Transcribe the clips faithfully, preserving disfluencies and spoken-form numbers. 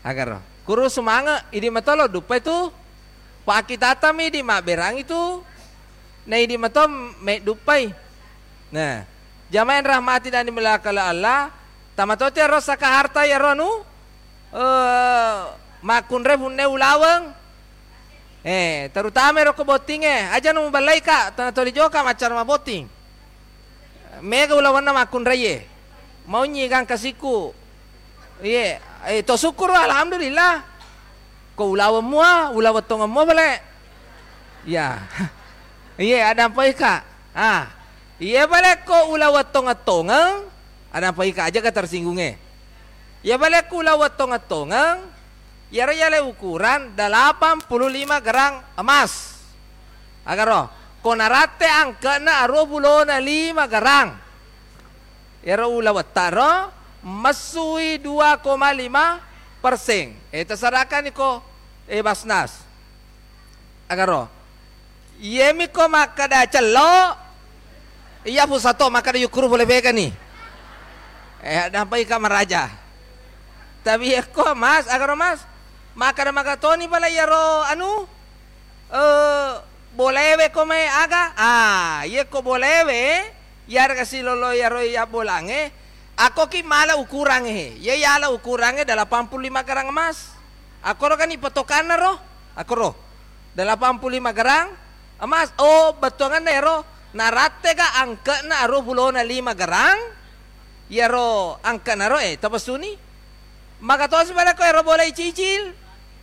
Agar kuru sumanga idi matolo dupa itu pakitata mi di mak berang itu. Nah idi matom me dupai. Nah, jamaah rahmati dan dimuliakan Allah, tamatote ro saka harta ya ronu eh makunre hunne ulawang. Eh, terutama ro ko boting eh, aja nu balai ka tanatoli joka macar ma boting. Mega ulawan na makunre ye. Mau nyigang kasiku. Ye, eh to syukur alhamdulillah. Ko ulawan mua, ulawat tong mua bale. Ya. Ye, ada apa ika? Ah. Iya balik ko ulawat tongat-tongang, ada apa ika aja ka tersinggungnya. Iya balik ko ulawat tongat-tongang, yara yale ukuran delapan puluh lima gram emas. Agar roh, konarate angka na aro bulo na lima gram. Yara ulawat taro, masui dua koma lima persen. Eh tersarakan iko, eh basnas. Agar roh, yemi ko makada celo, iya pusato maka yukuru boleh bega nih. Eh dampai kamar raja. Tapi eko mas, agar mas, maka maka toni pala yaro anu eh boleh be kome aga. Ah, iya ko boleh be, yar kasih lolo yaro ya bolange. Ako ki mala ukuran he. Ya yala ukurannya delapan puluh lima gram emas. Aku ro kan ipotokan ro. Aku ro delapan puluh lima gram emas. Oh, betongan ro. Narate ka angka na aro bulo na lima garang yaro angka na ro eh tapos suni maka to sebala ko ero boleh cicil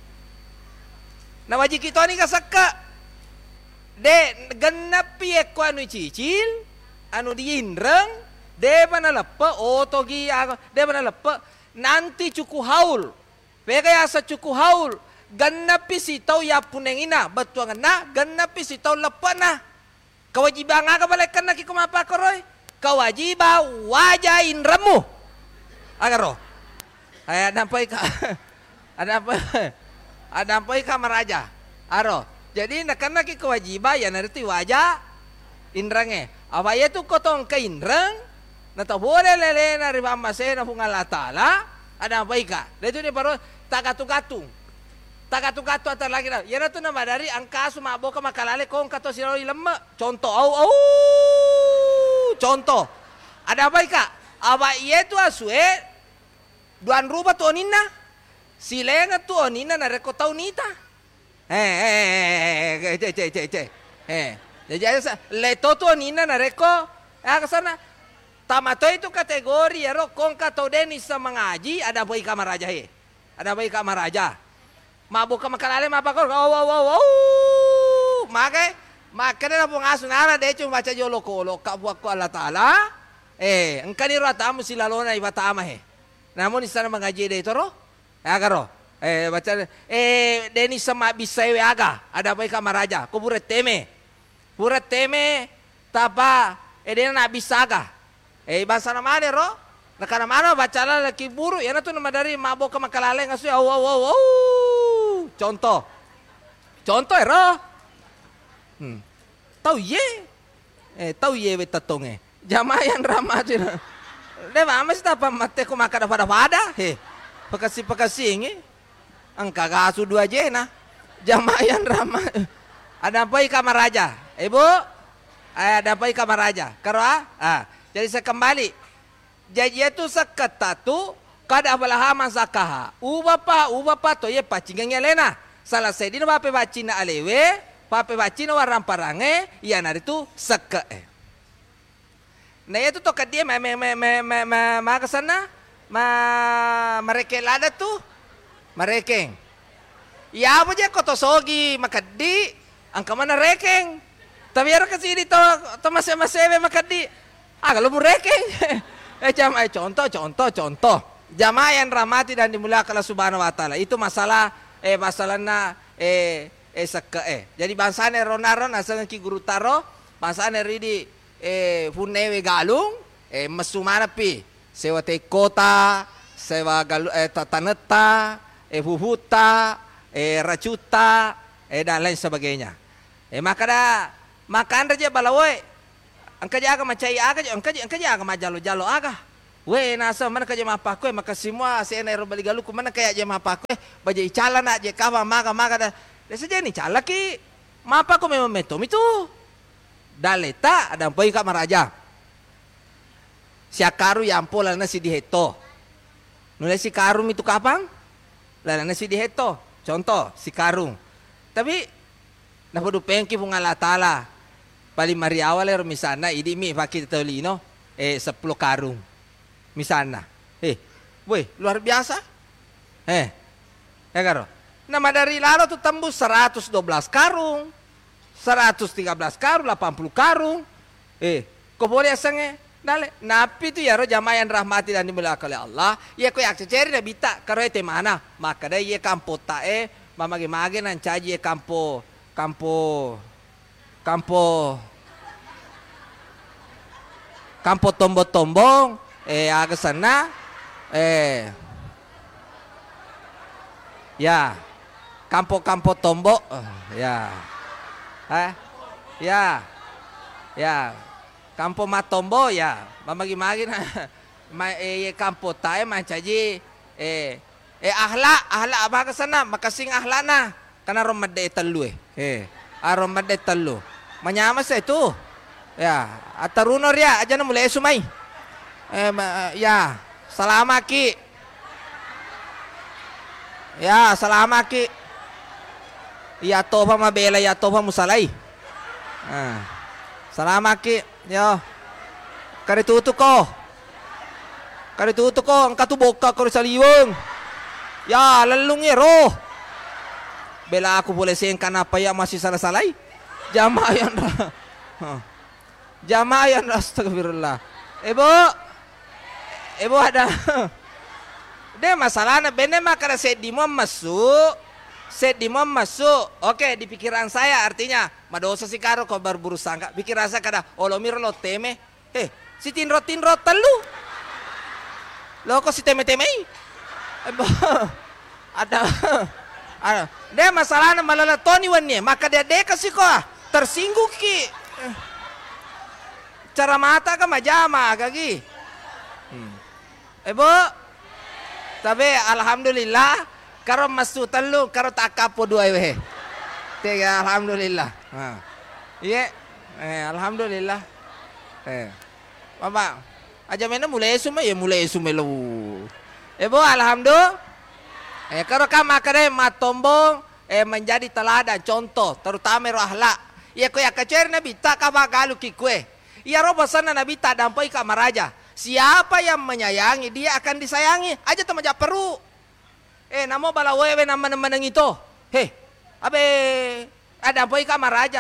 na waji kita ni kasaka de ganap piye ko anu cicil anu diinreng de panalapa o togi de panalapa nanti cuku haul pega ya sa cuku haul ganap sitaw ya punengina batuangan na ganap sitaw lapa na kewajiban aga balikan lagi kumapa koroy kewajiban wajahin remu agar roh ayat nampai ka ada apa ada apa ka maraja aro jadi nakan lagi kewajiban ya nanti wajah indrange apa ya tu kotong ke indrang nata boleh lele na riba mase na fungala taala ada apa ka itu dia baru takatu-katu Takatu-katu atar lagi dah. Yana tu nama dari angka suma boka makalale kong kato siroi lemme. Contoh, au au. Contoh. Ada apa ika? Aba iya tu asue duan ruba tu onina. Silenga tu onina na reko tau nita. Eh eh eh eh eh eh eh eh. Jadi asa leto tu onina na reko. Ah kesana. Tamato itu kategori ya ro kong kato denis sama ngaji ada apa ika maraja he. Ada apa ika maraja. Mabuk ka makalale mapakor oh oh oh oh maka maka na po ngaso na de hecho baca jolo kolo kapwa ko Allah taala eh engkani rata mo sila lona ibatama he namun di sana mengaji de toro aga ro eh baca eh deni sama bisawe aga ada baik kamaraja ko buret teme buret teme tapa eh dena na bisaga eh basa na mane ro nakana mano baca la laki buru ya na tu nama dari mabuk ka makalale ngaso oh oh oh oh contoh contoh ero hmm. Tahu ye eh tahu ye betatong eh jamaah yang ramah tu de mama apa mate ko makada pada pada he pakasi pakasi ini angka gasu dua jena jamaah yang ramah ada apa kamar raja ibu ada apa kamar raja karo ah jadi saya kembali jadi itu seketatu kada abalaha masakaha ubapa ubapa to ye pacingnya lena salah sedina bape bacina alewe bape bacina warang parange iya nari tu seke nah itu to kadia me me me me me me ma kesana ma merekelada tu merekeng ya apa je koto sogi makadi angka mana rekeng tapi ara kasih to to masih masih makadi ah kalau mu rekeng eh jam eh contoh contoh contoh jamaah yang rahmati dan dimuliakan Allah Subhanahu wa taala itu masalah eh masalahna eh eh seke eh jadi bangsane ronaron asal ki guru taro bangsane ridi eh funewe galung eh mesumana pi sewa te kota sewa galu eh tataneta eh huhuta eh racuta eh dan lain sebagainya eh maka da makan raja balawoy angka jaga macai aga angka angka jaga majalo jalo aga We nasa mana kaje mapako maka semua sena ero baligalu ku mana kaya je mapako baje icala na je kava maga maga da desa je ni cala ki mapako memang metom itu daleta ada poi ka maraja siakaru yampo lana si diheto nulis si karung itu kapang lana si diheto contoh si karung tapi napodu pengki pungala tala pali mariawal ero misana idi mi fakir tolino eh sepuluh karung misalnya, eh, weh luar biasa, eh, ya karo. Nama dari lalu tuh tembus seratus dua belas karung, seratus tiga belas karung, delapan puluh karung, eh, kau boleh asangnya, nale, napi tu ya roh jamaah yang rahmati dan dimuliakan oleh Allah, ya kau yang ceri dah bita, karo itu mana, maka dah ye kampo tae, mamagi magi nan caji ye kampo, kampo, kampo, kampo tombong-tombong. Eh agak sana eh ya kampo-kampo tombok uh, ya eh ya ya kampo matombo ya mamagi-magi na ma eh kampo tae mancaji eh eh ahla ahla apa ke sana makasing ahla na kana romade telu eh eh aromade telu manyama sa itu ya atarunor ya aja na mulai sumai Eh, ya, salamaki. Ya, salamaki. Ya toba mabela ya toba musalai. Ah. Salamaki. Yo. Kari tutu ko. Kari tutu ko, angka tu boka ko sa liwang. Ya, lalung ero. Bela aku boleh sing kanapa ya masih salah-salai. Jamayan. Jamayan astagfirullah. Ibu Ibu ada, deh masalahnya bener mah karena set di mom masuk, set di mom masuk, oke di pikiran saya artinya, madosa si karo kau baru berusaha nggak, pikiran saya kada, olomir lo teme, eh si tinro tinro telu, lo kok si teme teme, ada, ada, deh masalahnya malah Tony wannya, maka dia deh kasih kok tersinggung ki, cara mata kan majama kaki. Hmm. Ibu, tapi alhamdulillah karo masuk telu karo tak kapo dua weh. Tiga alhamdulillah. Iya, eh, alhamdulillah. Eh, Bapak, aja mana mulai sume ya mulai sume lu. Ibu alhamdulillah. Eh karo kama kare matombong eh menjadi teladan contoh terutama ro akhlak. Ya ko ya kacer nabi tak kama galu ki kue. Ya ro pasana nabi tak dampai ka maraja. Siapa yang menyayangi dia akan disayangi. Aja teman aja perlu. Eh namo bala wewe nama meneng itu. Heh, abe ada apa kamar aja.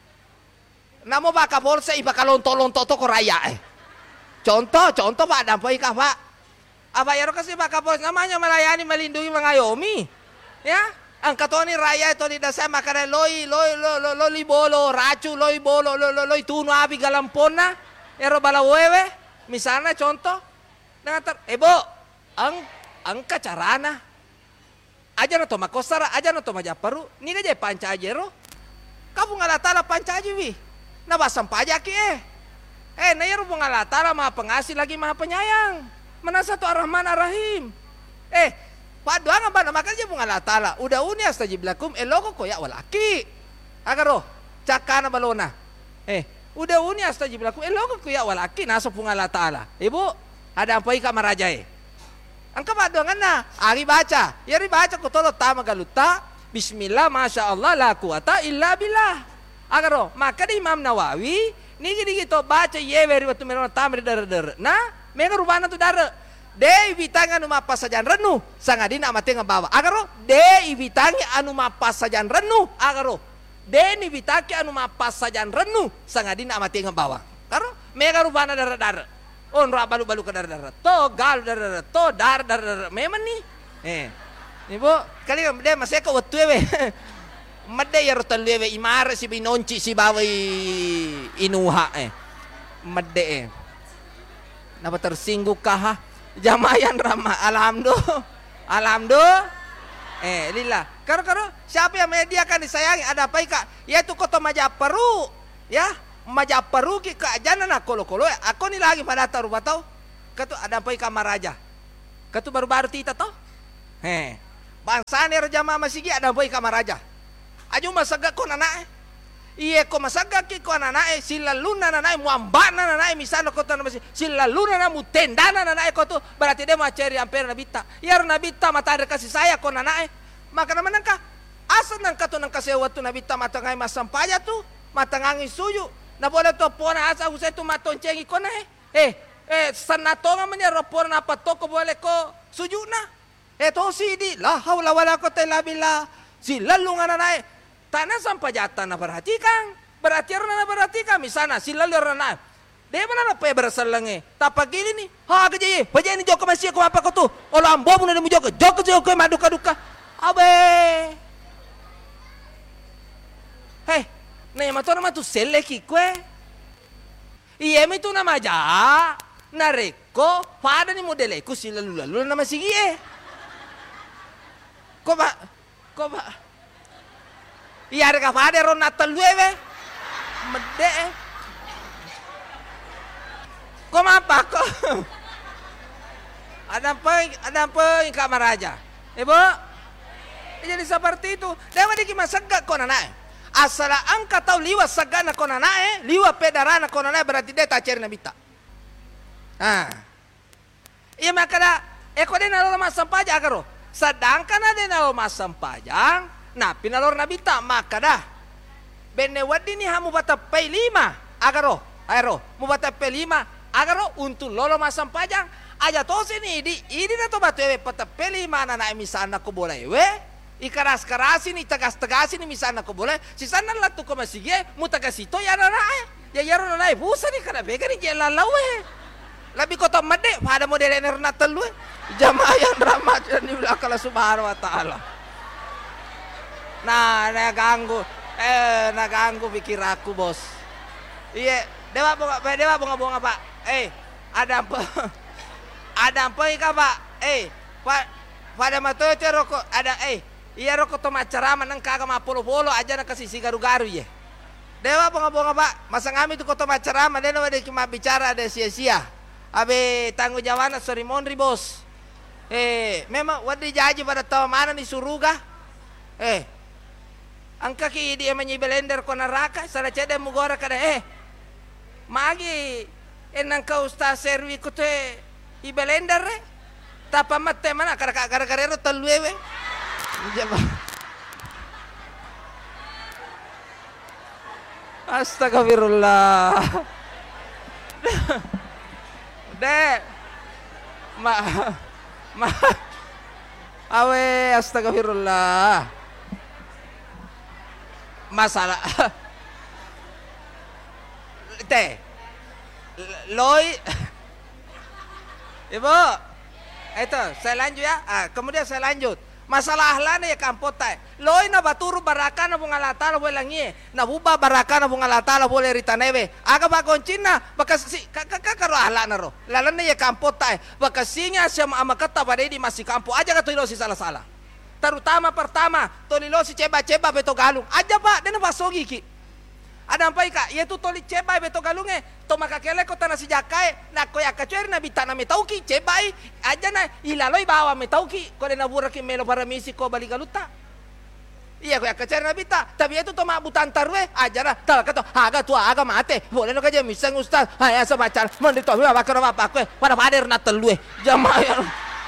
Namo baka bolsa iba kalonto lonto toko raya eh. Contoh, contoh pak ada apa ika pak. Apa ya kasih baka bos namanya melayani melindungi mengayomi. Ya, angkat ni raya itu di dasar makanan loi loi loi loi bolo racu loi bolo loi loi tunu api galampona. Ero bala wewe. Misalnya contoh, dengan ter, ebo, ang, angka carana, aja nato makosara, aja nato majaparu, ni aja panca ajero, kamu ngalatala panca aja wi, nabasam pajaki eh, eh, nayaru ngalatala maha pengasih lagi maha penyayang, mana satu ar-Rahman ar-Rahim, eh, paduan apa makanya ngalatala, udah uni astajibilakum, eloko koyak walaki, agaro, cakana balona, eh. Udah uni astajib lakum elok ku ya walaki naso pungala taala. Ibu, ada apa ika marajae? Angka padongan na, ari baca. Ya ri baca ko tolo tama galuta. Bismillah masya Allah la quwata illa billah. Agaro, maka di Imam Nawawi nigi nigi to baca ye weri watu meron tamri dar dar. Nah, mega rubana tu dar. De ibitangan anu mapas sajan renu, sangadina amate ngabawa. Agaro, de ibitangi anu mapas sajan renu. Agaro. Deni bitaki anu mapas sajan renu sangadina amati ngabawa. Karo mega rubana dar-dar. On ra balu-balu ke dar-dar. To gal dar-dar, to dar-dar. Memang nih. Eh. Ibu, kali dia masih ke waktu we. Made ya rotal we imar si binonci si bawai inuha eh. Made eh. Napa tersinggung kah? Jamayan ramah alhamdulillah. Alhamdulillah. Eh, lillah. Karo-karo siapa yang menyediakan disayangi ada apa ika? Yaitu kota Majaparu. Ya, Majaparu ki ka jana na kolo-kolo. Aku ni lagi pada taruh batau. katu ada apa kamar raja. Katu baru-baru tita toh. He. Bangsa ni raja mama sigi ada apa kamar raja. Aju masaga ko nanae. Iye ko masaga ki ko nanae sila luna nanae muambana nanae misano ko tanah masih sila luna na mutendana nanae ko tu berarti dia mau cari ampere nabita. Yar nabita mata ada kasih saya ko nanae. Maka naman ka asal nang katu nang kasewa tu nabita matangai masampaya tu matangangi suyu. Na boleh tu pona asa usai tu matoncengi ko na eh. Eh eh sanatonga manya rapor na patoko boleh ko suyu na. Eh to sidi la haula wala quwata illa billah. Sila lunga nanae. Tanah sampajatan na perhatikan, berarti orang na perhatikan misalnya sila orang na, dia mana apa ya berasal lange, tapi gini nih, ha kerja, kerja ini joko masih aku apa kau tu, olah ambo pun ada mujoko, joko joko madu kaduka, abe, hei, nih matu nama tu seleki kue, iya itu nama aja, nareko, pada nih modeleku sila lula lula nama sigi eh, kau pak, kau pak. Iya ada kafade ron natal luwe mede kok apa kok ada apa ada apa kamar raja ibu jadi seperti itu dewa diki masagga kok nanae asala angka tau liwa sagana kok nanae liwa pedarana kok nanae berarti dia tak cari nabita ah iya makanya eko dia nalor masam pajak karo sedangkan ada nalor masam pajang nah pinalor nabita maka dah bene wadini hamu bata pay lima agaro aero mu bata pay lima agaro untuk lolo masam pajang aja to sini di ini na to batewe pata pay lima na na misana ko boleh we ikaras karasi ni tagas tagasi ni misana ko boleh si sana la tu ko masige mu tagasito ya na na ya yaro na na busa ni kana bega ni jela lawe labi ko to made pada model enerna telu jamaah yang drama ni akala subhanahu wa taala. Nah, naganggu, eh, naganggu pikir aku bos. Iya, dewa bunga, dewa bunga bunga pak. Eh, ada apa? Ada apa ika pak? Eh, pak, pada matu itu rokok ada eh, iya rokok to macarama nang kagak ma polo polo aja nak kasih garu-garu ya. Dewa bunga bunga pak, masa kami tu koto macarama, dia nawade cuma bicara ada sia-sia. Abe tanggung jawab sorry mondri bos. Eh, memang wadi jaji pada tahu mana di suruga. Eh, angka ki dia menyi belender ko naraka sara cede mugora kada eh magi enang ka usta servi ko te i belender re tapa matte mana kada kada kada talwewe jaba astagfirullah de ma ma awe astagfirullah masalah teh loi ibu itu saya lanjut ya ah, kemudian saya lanjut masalah ahlana ya kampota loi na baturu baraka na bunga latala boleh langi na buba baraka na bunga latala boleh ritanebe aga bakon cina bakas si kakak karo ahlana ro lalana ya kampota bakasinya sama amakata pada di masih kampo aja kata ilo si salah-salah terutama pertama tolilo si ceba-ceba beto galung aja pak dena basogi ki ada apa ika yaitu toli ceba beto galunge to makakele ko tanah si jakai na ko ya kacuer na bitana metauki cebai aja na ilaloi bawa metauki ko dena buraki melo para misi ko bali galuta iya ko ya kacuer na bita tapi itu to mabutan tarwe aja na tal kato aga tua aga mate boleh no kaje misang ustaz haya sa bacar mendito ba bakaro apa ko pada pader na telue jamaah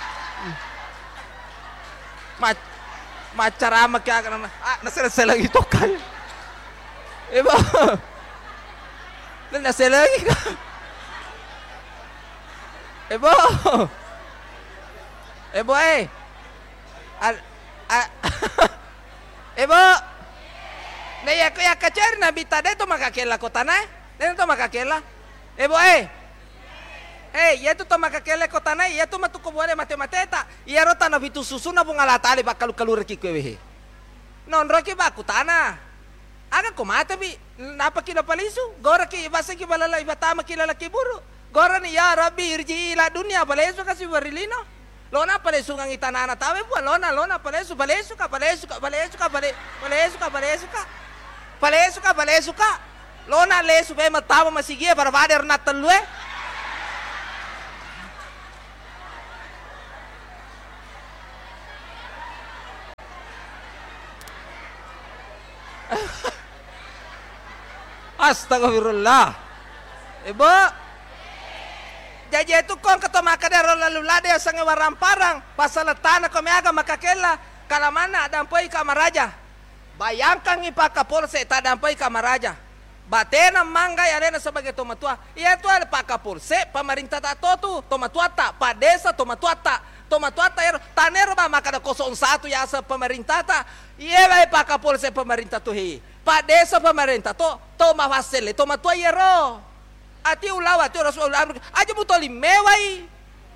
Mac macarama kaya ka naman. Ah, nasa lagi to kayo. Iba. Nasa lagi ka. Iba. Iba eh. Al ah. Iba. Naya ko ya kacer na bitade to makakela ko tanay. Deno to makakela. Iba eh. Eh, ya tu toma kakele kota nai, ya tu matuko buare matemateta. Ya rota na bitu susuna bunga latali bakal kalur ki kwehe. Non roki baku tana. Aga komata bi napa kila palisu, gora ki basa ki balala ibatama kila laki buru. Gora ni ya rabbi irji ila dunia balesu kasi barilino. Lona palesu ngang itanana tawe bu lona lona palesu palesu ka palesu ka palesu ka palesu ka palesu ka palesu ka palesu ka lona lesu be matama masigie para vader na talue. Astagfirullah. Ibu, jadi itu kon keto maka dero lalu lade sange warang parang pasal tanah kome aga makakela kala mana dampoi kamaraja. Bayangkan ipaka polse ta dampoi kamaraja. Batena mangga ya rena sebagai tomatua. Iya tu ada paka polse pemerintah tak tu tomatua tak padesa tomatua tak tomatua tak ero tanero ba maka da kosong satu ya asa pemerintah tak. Iya ba paka polse pemerintah tu hi. Padesa pemerintah to toma fasele tomatua yero. Ati ulawa ati rasul aja mutoli mewai.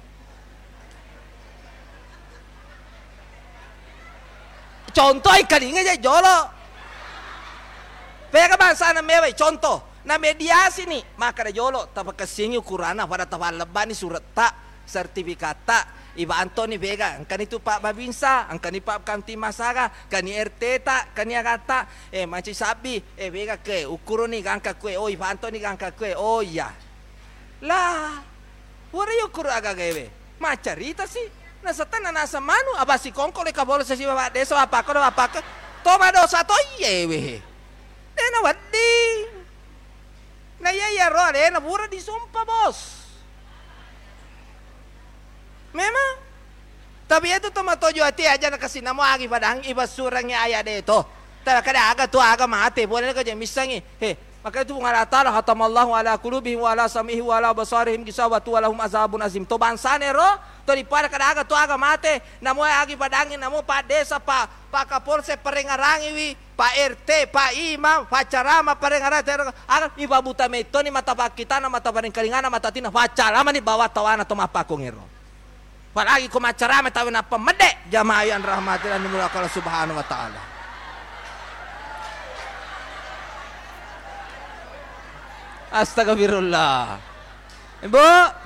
Contoh ikan ini aja jolo. Pega bangsa na mewai contoh na mediasi ni maka da jolo tapa kesingi ukurana pada tapa lebani surat tak sertifikat tak iba Antoni vega angkan itu Pak Babinsa angkan itu Pak Kamti Masaga kani R T tak kani agata eh macam sabi eh vega ke ukuro ni angka kue oh iba Antoni angka kue oh iya lah wara ukuro aga gewe macarita sih na satan na nasa manu abasi kongko le kabolo sa si bapak desa apa ko apa ko toma dosa to yewe na wadi na yaya ro na pura disumpah bos memang tapi itu tomatojo hati aja na kasi namo agi padang iba surangnya ayah de to tara kada aga to aga mate boleh ka jeng misangi he maka itu mengalata hatamallahu ala qulubihim wa ala samihim wa ala basarihim gisawatu wa lahum azabun azim to bansane ro to di para kada aga to aga mate namo agi padang namo pa desa pa pa kapolse perengarangi wi Pak R T, Pak Imam, Pak Carama, Parengaran, agar iba buta meto ni mata kita na mata paring kalingana mata tina Pak Carama ni bawa tawana to mapakong ero. Palagi ko macarama tawin na pamede jamaah yang rahmatilah nimula Allah subhanahu wa ta'ala. Astagfirullah. Ibu.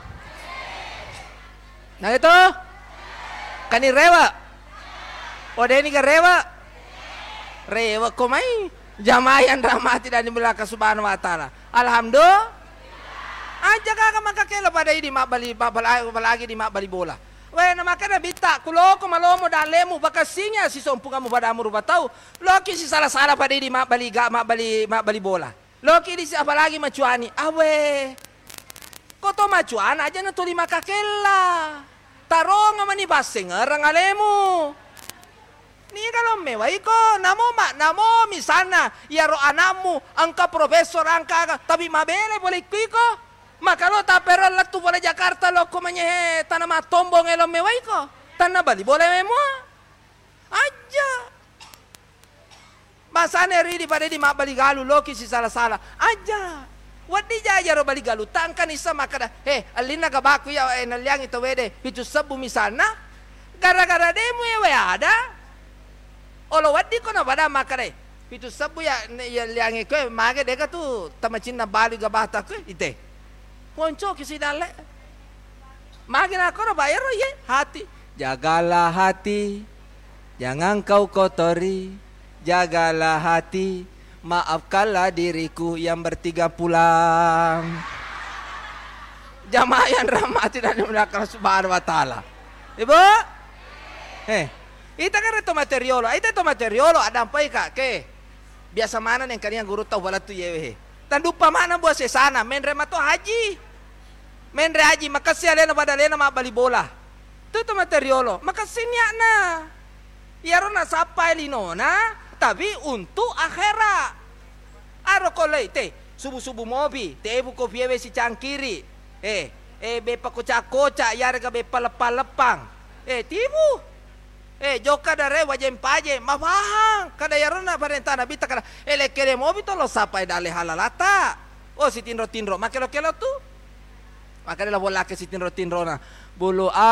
Nah itu. Kani rewa. O deni ka rewa. Rewa komai jamaah yang rahmati dan dimulakan subhanahu wa ta'ala. Alhamdulillah aja kakak maka kela pada ini mak bali apalagi di mak bali bola we na makana bita kuloko malomo dalemu bakasinya si sompunga mo pada amuru batau loki si salah salah pada ini mak bali ga mak bali mak bali bola loki di si apalagi macuani awe koto macuan aja na tuli makakela tarong mani baseng orang alemu. Ni kalau mewah iko, namo mak, namo misalnya, ya ro anamu, angka profesor angka, tapi mabele boleh iko. Maka lo tapera latu boleh Jakarta lo komenye tanah matombong elo mewah iko, tanah Bali boleh memua, aja. Masane ridi pada di mak Bali galu lo kisi salah salah, aja. Wadi jaja ro Bali galu, tangkan isa makada, he alina kabaku ya eh nalyang itu wede, itu sebu misalnya, gara-gara demu ya ada. Olo wadi ko na bada makare pitu sabu ya ya liange ko mage deka tu tamacin na bali gabata ko ite ponco kisi dale mage na ko bayar ye hati jagalah hati jangan kau kotori jagalah hati maafkanlah diriku yang bertiga pulang jamaah yang rahmati dan dimuliakan subhanahu wa ta'ala ibu eh ita kan itu materiolo, ita itu materiolo ada apa ika ke biasa mana yang kalian guru tahu bala tu yewe. Tandupa mana buat sesana, menre mato haji, menre haji makasih alena pada alena mak bali bola. Itu itu materiolo, makasih na. Yaro na sapa elinona, tapi untuk akhirat. Aro kolei te subuh subuh mobi, te ibu kopi yewe si cangkiri, eh eh bepa kocak kocak, yarga bepa lepang lepang, eh tibu. Eh joka dare wajem paje mabahang kada yarona parentana bita kada ele kere mobi to lo sapai dale halalata oh si tinro tinro makelo kelo tu makanya la bola ke si tinro tinro na bulu